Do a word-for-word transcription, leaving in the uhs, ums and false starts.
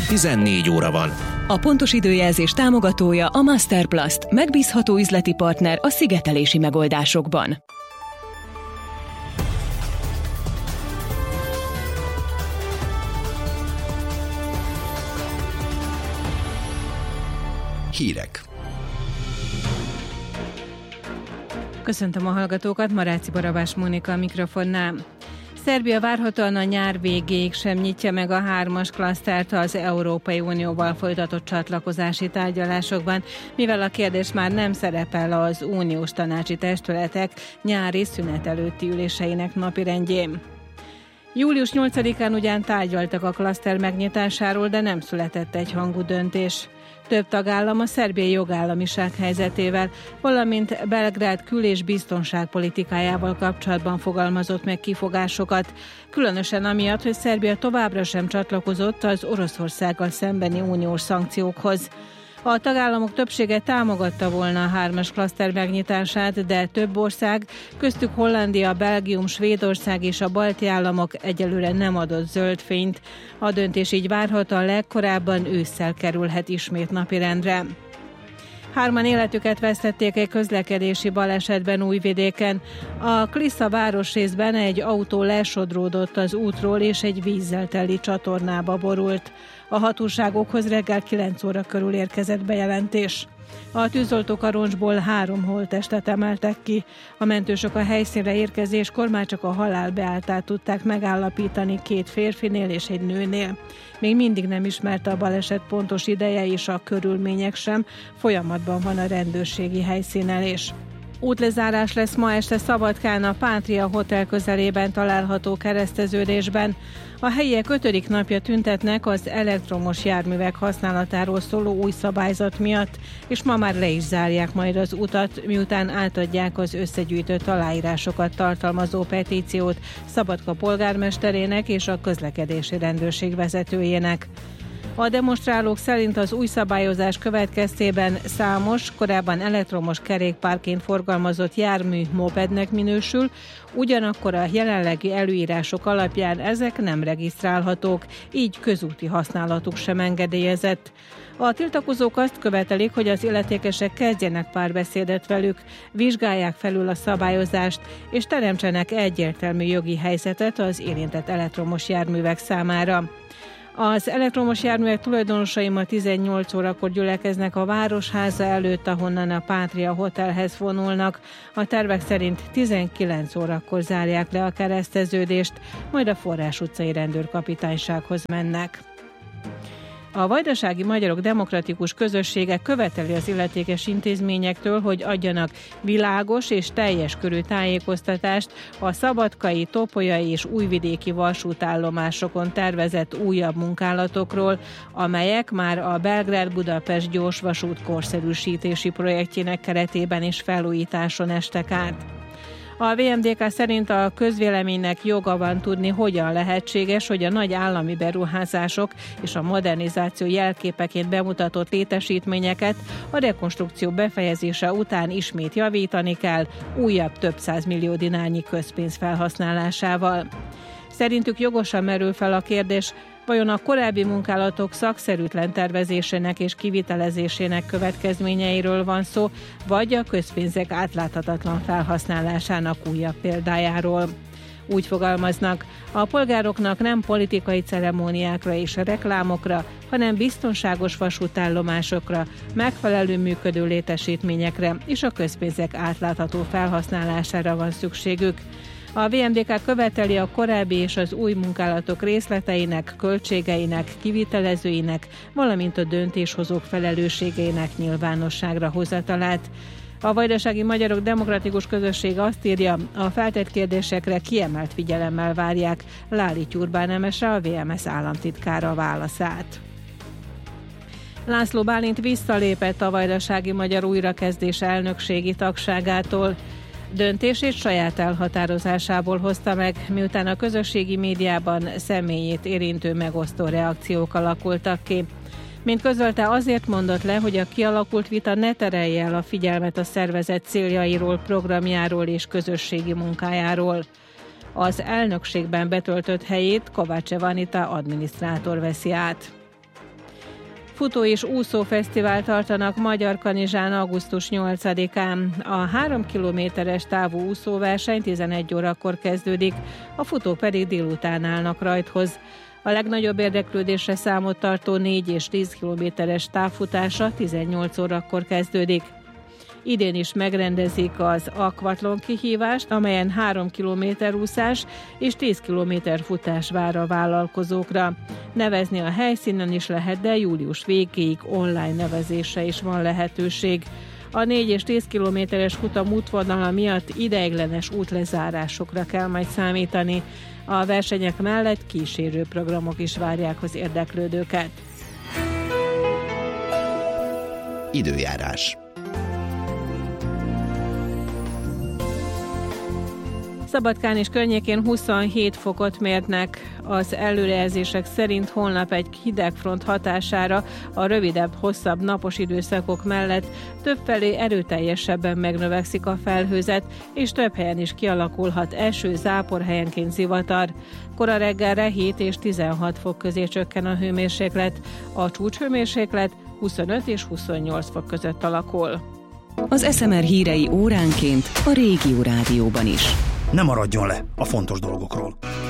tizennégy óra van. A pontos időjelzés támogatója a Masterplast, megbízható üzleti partner a szigetelési megoldásokban. Hírek. Köszöntöm a hallgatókat, Maráci Barabás Mónika a mikrofonnál. Szerbia várhatóan a nyár végéig sem nyitja meg a hármas klasztert az Európai Unióval folytatott csatlakozási tárgyalásokban, mivel a kérdés már nem szerepel az uniós tanácsi testületek nyári szünet előtti üléseinek napirendjén. július nyolcadikán ugyan tárgyaltak a klaszter megnyitásáról, de nem született egyhangú döntés. Több tagállam a szerbiai jogállamiság helyzetével, valamint Belgrád kül- és biztonságpolitikájával kapcsolatban fogalmazott meg kifogásokat, különösen amiatt, hogy Szerbia továbbra sem csatlakozott az Oroszországgal szembeni uniós szankciókhoz. A tagállamok többsége támogatta volna a hármas klaszter megnyitását, de több ország, köztük Hollandia, Belgium, Svédország és a balti államok egyelőre nem adott zöld fényt. A döntés így várhatóan legkorábban ősszel kerülhet ismét napirendre. Hárman életüket vesztették egy közlekedési balesetben Újvidéken. A Klisza városrészben egy autó lesodródott az útról, és egy vízzel teli csatornába borult. A hatóságokhoz reggel kilenc óra körül érkezett bejelentés. A tűzoltók a roncsból három holttestet emeltek ki. A mentősök a helyszínre érkezéskor már csak a halál beálltát tudták megállapítani két férfinél és egy nőnél. Még mindig nem ismerte a baleset pontos ideje és a körülmények sem, folyamatban van a rendőrségi helyszínelés. Útlezárás lesz ma este Szabadkán, a Pátria Hotel közelében található kereszteződésben. A helyiek ötödik napja tüntetnek az elektromos járművek használatáról szóló új szabályzat miatt, és ma már le is zárják majd az utat, miután átadják az összegyűjtött aláírásokat tartalmazó petíciót Szabadka polgármesterének és a közlekedési rendőrség vezetőjének. A demonstrálók szerint az új szabályozás következtében számos, korábban elektromos kerékpárként forgalmazott jármű mopednek minősül, ugyanakkor a jelenlegi előírások alapján ezek nem regisztrálhatók, így közúti használatuk sem engedélyezett. A tiltakozók azt követelik, hogy az illetékesek kezdjenek párbeszédet velük, vizsgálják felül a szabályozást, és teremtsenek egyértelmű jogi helyzetet az érintett elektromos járművek számára. Az elektromos járművek tulajdonosai ma tizennyolc órakor gyülekeznek a Városháza előtt, ahonnan a Pátria Hotelhez vonulnak. A tervek szerint tizenkilenc órakor zárják le a kereszteződést, majd a Forrás utcai rendőrkapitánysághoz mennek. A vajdasági magyarok demokratikus közössége követeli az illetékes intézményektől, hogy adjanak világos és teljes körű tájékoztatást a szabadkai, topolyai és újvidéki vasútállomásokon tervezett újabb munkálatokról, amelyek már a Belgrád-Budapest gyorsvasút korszerűsítési projektjének keretében is felújításon estek át. A vé em dé ká szerint a közvéleménynek joga van tudni, hogyan lehetséges, hogy a nagy állami beruházások és a modernizáció jelképeként bemutatott létesítményeket a rekonstrukció befejezése után ismét javítani kell, újabb több százmillió dinárnyi közpénz felhasználásával. Szerintük jogosan merül fel a kérdés, vajon a korábbi munkálatok szakszerűtlen tervezésének és kivitelezésének következményeiről van szó, vagy a közpénzek átláthatatlan felhasználásának újabb példájáról. Úgy fogalmaznak, a polgároknak nem politikai ceremóniákra és reklámokra, hanem biztonságos vasútállomásokra, megfelelő működő létesítményekre és a közpénzek átlátható felhasználására van szükségük. A vé em dé ká követeli a korábbi és az új munkálatok részleteinek, költségeinek, kivitelezőinek, valamint a döntéshozók felelősségeinek nyilvánosságra hozatalát. A vajdasági magyarok demokratikus közösség azt írja, a feltett kérdésekre kiemelt figyelemmel várják Láli Tyurbán Emese, a vé em es államtitkára válaszát. László Bálint visszalépett a vajdasági magyar újrakezdés elnökségi tagságától. Döntését saját elhatározásából hozta meg, miután a közösségi médiában személyét érintő megosztó reakciók alakultak ki. Mint közölte, azért mondott le, hogy a kialakult vita ne terelje el a figyelmet a szervezet céljairól, programjáról és közösségi munkájáról. Az elnökségben betöltött helyét Kovácsev Anita adminisztrátor veszi át. Futó- és úszófesztivál tartanak Magyarkanizsán augusztus nyolcadikán. A három kilométeres távú úszóverseny tizenegy órakor kezdődik, a futók pedig délután állnak rajthoz. A legnagyobb érdeklődésre számot tartó négy és tíz kilométeres távfutása tizennyolc órakor kezdődik. Idén is megrendezik az akvatlon kihívást, amelyen három kilométer úszás és tíz kilométer futás vár a vállalkozókra. Nevezni a helyszínen is lehet, de július végéig online nevezésre is van lehetőség. A négy és tíz kilométeres futam útvonala miatt ideiglenes útlezárásokra kell majd számítani. A versenyek mellett kísérő programok is várják az érdeklődőket. Időjárás. Szabadkán és környékén huszonhét fokot mérnek. Az előrejelzések szerint holnap egy hidegfront hatására a rövidebb, hosszabb napos időszakok mellett többfelé erőteljesebben megnövekszik a felhőzet, és több helyen is kialakulhat eső, zápor, helyenként zivatar. Kora reggelre hét és tizenhat fok közé csökken a hőmérséklet. A csúcshőmérséklet huszonöt és huszonnyolc fok között alakul. Az es em er hírei óránként a Régió Rádióban is. Ne maradjon le a fontos dolgokról.